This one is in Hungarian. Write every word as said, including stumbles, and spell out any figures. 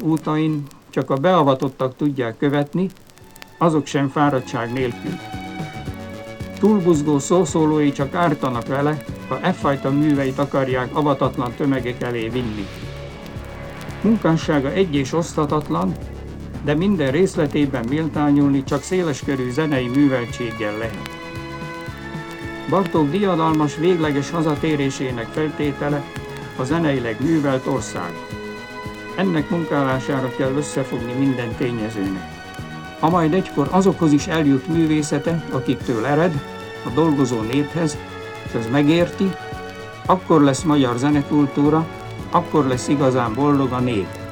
útain csak a beavatottak tudják követni, azok sem fáradtság nélkül. Túlbuzgó szószólói csak ártanak vele, ha e fajta műveit akarják avatatlan tömegek elé vinni. Munkássága egy és oszthatatlan, de minden részletében méltányolni csak széleskörű zenei műveltséggel lehet. Bartók diadalmas végleges hazatérésének feltétele a zeneileg művelt ország. Ennek munkálására kell összefogni minden tényezőnek. Ha majd egykor azokhoz is eljut művészete, akiktől ered, a dolgozó néphez, és az megérti, akkor lesz magyar zenekultúra, akkor lesz igazán boldog a nép.